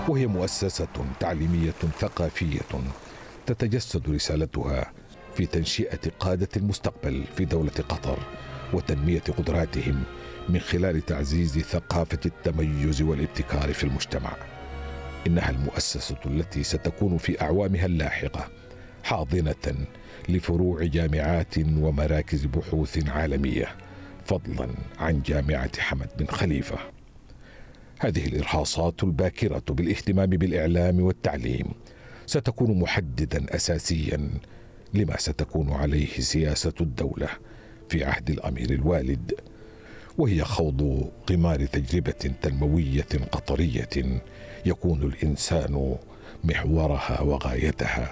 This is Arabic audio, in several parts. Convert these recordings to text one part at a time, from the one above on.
وهي مؤسسة تعليمية ثقافية تتجسد رسالتها في تنشئة قادة المستقبل في دولة قطر وتنمية قدراتهم من خلال تعزيز ثقافة التميز والابتكار في المجتمع. إنها المؤسسة التي ستكون في أعوامها اللاحقة حاضنة لفروع جامعات ومراكز بحوث عالمية، فضلا عن جامعة حمد بن خليفة. هذه الإرهاصات الباكرة بالاهتمام بالإعلام والتعليم ستكون محددا أساسيا لما ستكون عليه سياسة الدولة في عهد الأمير الوالد، وهي خوض غمار تجربة تنموية قطرية يكون الإنسان محورها وغايتها.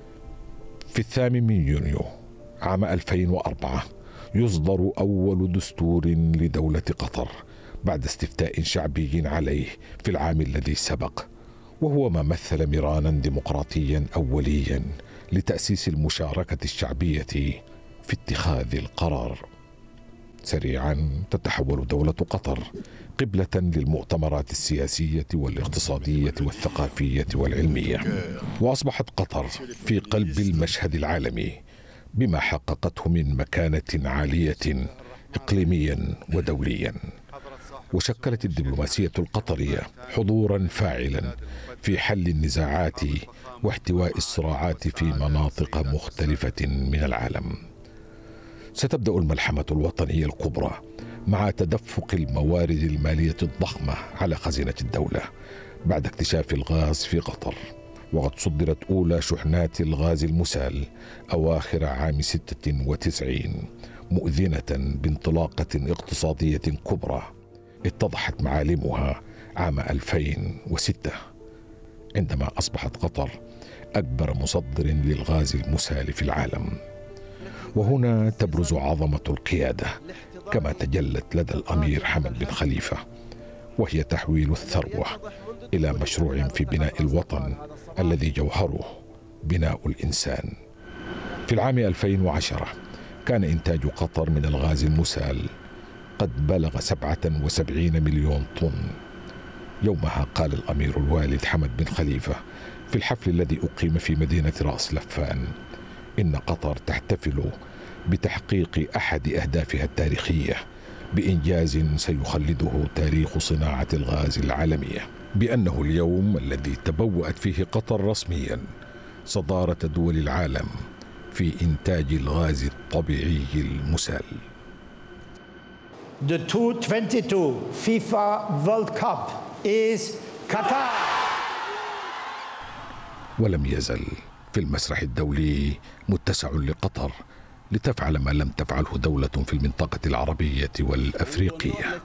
في 8 يونيو عام 2004 يصدر أول دستور لدولة قطر بعد استفتاء شعبي عليه في العام الذي سبق، وهو ما مثل مرانا ديمقراطيا أوليا لتأسيس المشاركة الشعبية في اتخاذ القرار. سريعا تتحول دولة قطر قبلة للمؤتمرات السياسية والاقتصادية والثقافية والعلمية، وأصبحت قطر في قلب المشهد العالمي بما حققته من مكانة عالية إقليميا ودوليا. وشكلت الدبلوماسية القطرية حضورا فاعلا في حل النزاعات واحتواء الصراعات في مناطق مختلفة من العالم. ستبدأ الملحمة الوطنية الكبرى مع تدفق الموارد المالية الضخمة على خزينة الدولة بعد اكتشاف الغاز في قطر، وقد صدرت أولى شحنات الغاز المسال أواخر عام 96 مؤذنة بانطلاقة اقتصادية كبرى اتضحت معالمها عام 2006 عندما أصبحت قطر أكبر مصدر للغاز المسال في العالم. وهنا تبرز عظمة القيادة كما تجلت لدى الأمير حمد بن خليفة، وهي تحويل الثروة إلى مشروع في بناء الوطن الذي جوهره بناء الإنسان. في العام 2010 كان إنتاج قطر من الغاز المسال قد بلغ 77 مليون طن. يومها قال الأمير الوالد حمد بن خليفة في الحفل الذي أقيم في مدينة رأس لفان إن قطر تحتفل بتحقيق أحد أهدافها التاريخية بإنجاز سيخلده تاريخ صناعة الغاز العالمية، بأنه اليوم الذي تبوأت فيه قطر رسميا صدارة دول العالم في إنتاج الغاز الطبيعي المسال. The 2022 FIFA World Cup is Qatar. ولم يزل في المسرح الدولي متسع لقطر لتفعل ما لم تفعله دولة في المنطقة العربية والأفريقية.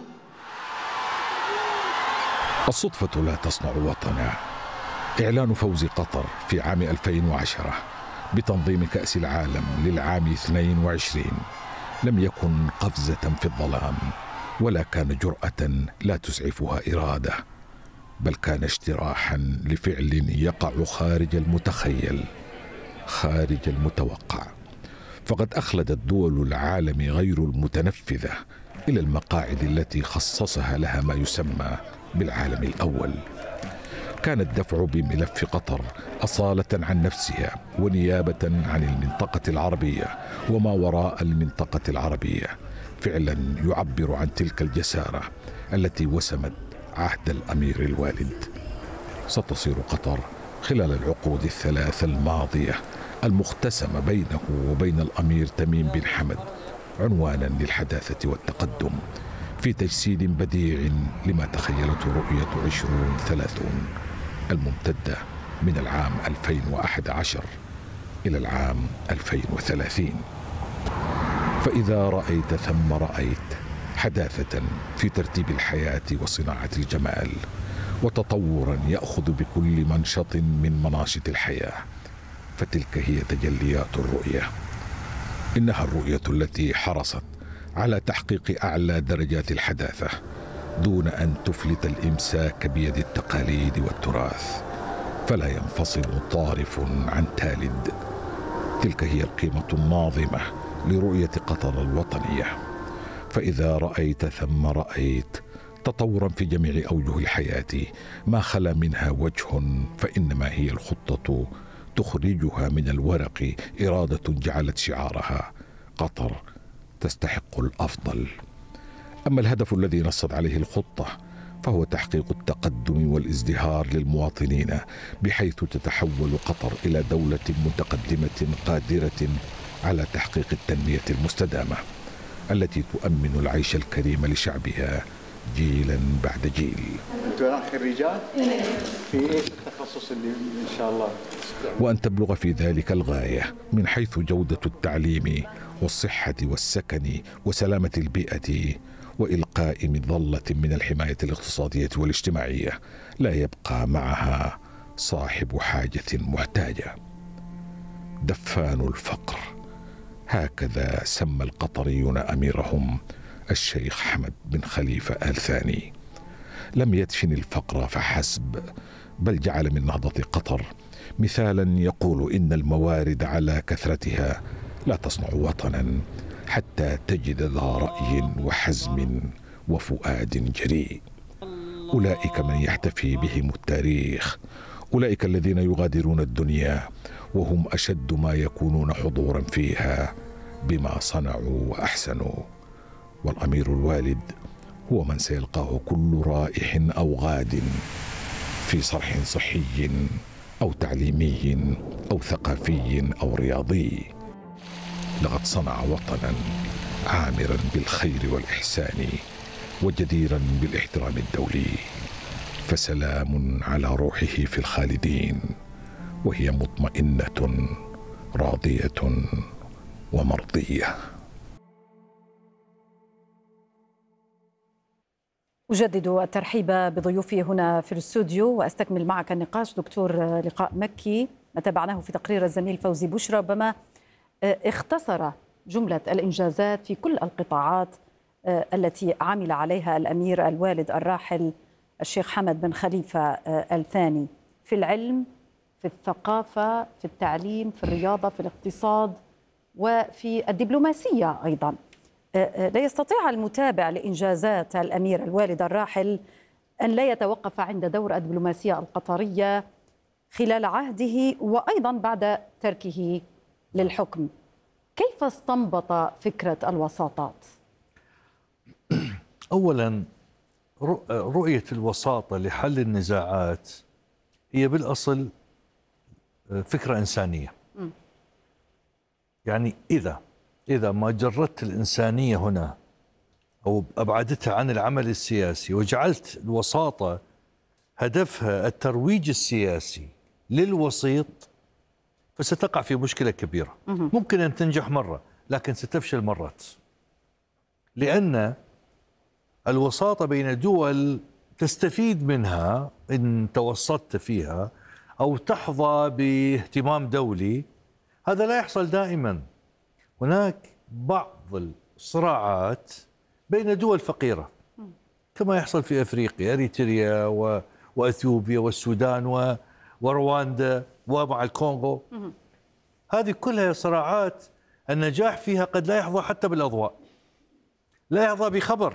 الصدفة لا تصنع وطنا. إعلان فوز قطر في عام 2010 بتنظيم كأس العالم للعام 22 لم يكن قفزة في الظلام، ولا كان جرأة لا تسعفها إرادة، بل كان اجتراحا لفعل يقع خارج المتخيل، خارج المتوقع. فقد أخلدت دول العالم غير المتنفذة إلى المقاعد التي خصصها لها ما يسمى بالعالم الأول. كان الدفع بملف قطر أصالة عن نفسها ونيابة عن المنطقة العربية وما وراء المنطقة العربية، فعلا يعبر عن تلك الجسارة التي وسمت عهد الأمير الوالد. ستصير قطر خلال العقود الثلاث الماضية المختسمة بينه وبين الأمير تميم بن حمد عنوانا للحداثة والتقدم في تجسيد بديع لما تخيلته رؤية 2030 الممتدة من العام 2011 إلى العام 2030. فإذا رأيت ثم رأيت حداثة في ترتيب الحياة وصناعة الجمال، وتطورا يأخذ بكل منشط من مناشط الحياة، فتلك هي تجليات الرؤية. إنها الرؤية التي حرصت على تحقيق أعلى درجات الحداثة دون أن تفلت الإمساك بيد التقاليد والتراث، فلا ينفصل طارف عن تالد. تلك هي القيمة الناظمة لرؤية قطر الوطنية. فإذا رأيت ثم رأيت تطورا في جميع أوجه الحياة ما خلا منها وجه، فإنما هي الخطة تخرجها من الورق إرادة جعلت شعارها قطر تستحق الأفضل. أما الهدف الذي نصت عليه الخطة فهو تحقيق التقدم والازدهار للمواطنين، بحيث تتحول قطر إلى دولة متقدمة قادرة على تحقيق التنمية المستدامة التي تؤمن العيش الكريم لشعبها جيلا بعد جيل. انتوا خريجات في ايش التخصص اللي ان شاء الله وأن تبلغ في ذلك الغاية من حيث جودة التعليم والصحة والسكن وسلامة البيئة، وإلقاء مظلة من الحماية الاقتصادية والاجتماعية لا يبقى معها صاحب حاجة محتاجة. دفان الفقر، هكذا سمى القطريون أميرهم الشيخ حمد بن خليفة آل ثاني. لم يدفن الفقر فحسب، بل جعل من نهضة قطر مثالا يقول إن الموارد على كثرتها لا تصنع وطنا حتى تجد ذا رأي وحزم وفؤاد جريء. أولئك من يحتفي بهم التاريخ، أولئك الذين يغادرون الدنيا وهم أشد ما يكونون حضورا فيها بما صنعوا وأحسنوا. والأمير الوالد هو من سيلقاه كل رائح أو غاد في صرح صحي أو تعليمي أو ثقافي أو رياضي. لقد صنع وطنا عامرا بالخير والإحسان وجديرا بالاحترام الدولي، فسلام على روحه في الخالدين وهي مطمئنة راضية ومرضية. أجدد الترحيب بضيوفي هنا في الاستوديو وأستكمل معك النقاش. دكتور لقاء مكي، ما تابعناه في تقرير الزميل فوزي بشرى ربما اختصر جملة الإنجازات في كل القطاعات التي عمل عليها الأمير الوالد الراحل الشيخ حمد بن خليفة آل ثاني، في العلم، في الثقافة، في التعليم، في الرياضة، في الاقتصاد، وفي الدبلوماسية أيضا. لا يستطيع المتابع لإنجازات الأمير الوالد الراحل أن لا يتوقف عند دور الدبلوماسية القطرية خلال عهده وأيضا بعد تركه للحكم. كيف استنبط فكرة الوساطات؟ أولا، رؤية الوساطة لحل النزاعات هي بالأصل فكرة إنسانية. يعني إذا ما جردت الإنسانية هنا أو أبعدتها عن العمل السياسي وجعلت الوساطة هدفها الترويج السياسي للوسيط، فستقع في مشكلة كبيرة. ممكن أن تنجح مرة لكن ستفشل مرات، لأن الوساطة بين دول تستفيد منها إن توسطت فيها أو تحظى باهتمام دولي. هذا لا يحصل دائما. هناك بعض الصراعات بين دول فقيرة كما يحصل في أفريقيا، أريتريا وأثيوبيا والسودان ورواندا ومع الكونغو. هذه كلها صراعات النجاح فيها قد لا يحظى حتى بالأضواء، لا يحظى بخبر،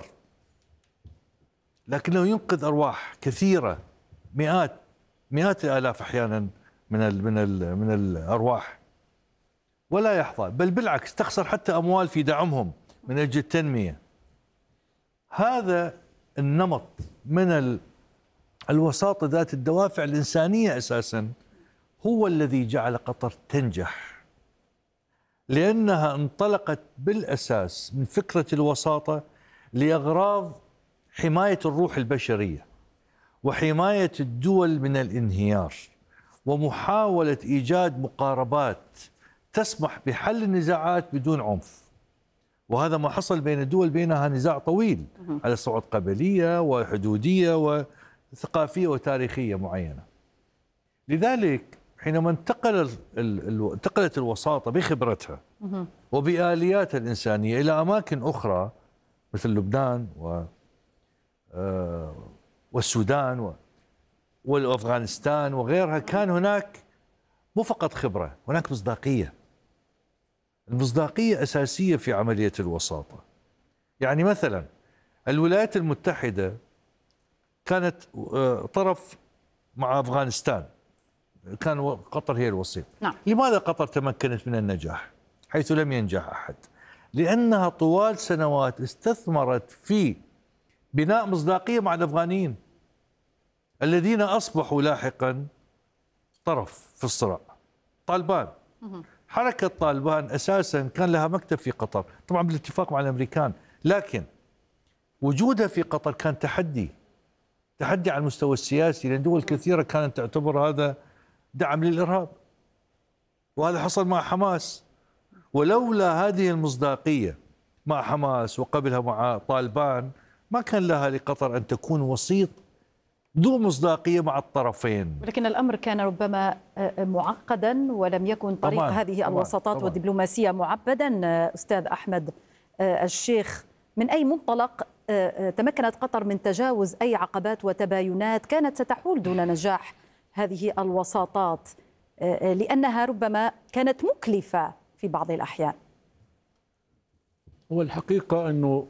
لكنه ينقذ أرواح كثيرة، مئات الآلاف أحيانا من الأرواح، ولا يحظى، بل بالعكس تخسر حتى أموال في دعمهم من أجل التنمية. هذا النمط من الوساطة ذات الدوافع الإنسانية أساسا هو الذي جعل قطر تنجح، لأنها انطلقت بالأساس من فكرة الوساطة لأغراض حماية الروح البشرية وحماية الدول من الانهيار ومحاولة إيجاد مقاربات تسمح بحل النزاعات بدون عنف. وهذا ما حصل بين الدول، بينها نزاع طويل على صعود قبلية وحدودية وثقافية وتاريخية معينة. لذلك حينما انتقلت الوساطة بخبرتها وبآلياتها الإنسانية إلى أماكن أخرى مثل لبنان والسودان والأفغانستان وغيرها، كان هناك مو فقط خبرة، هناك مصداقية. المصداقية أساسية في عملية الوساطة. يعني مثلا الولايات المتحدة كانت طرف مع أفغانستان، كان قطر هي الوسيط. نعم. لماذا قطر تمكنت من النجاح حيث لم ينجح أحد؟ لأنها طوال سنوات استثمرت في بناء مصداقية مع الأفغانيين الذين أصبحوا لاحقا طرف في الصراع. طالبان، حركة طالبان أساسا كان لها مكتب في قطر، طبعا بالاتفاق مع الأمريكان، لكن وجودها في قطر كان تحدي على المستوى السياسي، لأن دول كثيرة كانت تعتبر هذا دعم للإرهاب، وهذا حصل مع حماس. ولولا هذه المصداقية مع حماس وقبلها مع طالبان ما كان لها لقطر أن تكون وسيط ذو مصداقية مع الطرفين. ولكن الأمر كان ربما معقدا، ولم يكن طريق هذه الوساطات والدبلوماسية معبدا. أستاذ أحمد الشيخ، من أي منطلق تمكنت قطر من تجاوز أي عقبات وتباينات كانت ستحول دون نجاح هذه الوساطات، لأنها ربما كانت مكلفة في بعض الأحيان؟ هو الحقيقة أنه